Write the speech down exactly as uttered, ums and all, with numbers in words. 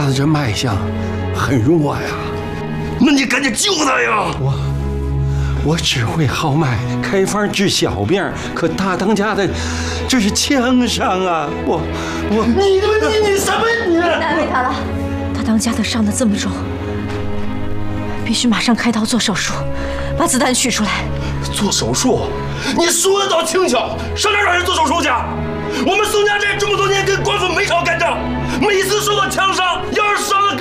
的这脉象很弱呀。 那你赶紧救他呀！ 我我只会号脉，开方治小病，可大当家的这是枪伤啊！我我你你你什么你？ 别难为他了，大当家的伤得这么重，必须马上开刀做手术，把子弹取出来。 做手术？你说得倒轻巧，上哪找人做手术去？我们宋家寨这么多年跟官府没少干仗，每次受到枪伤，要是伤了。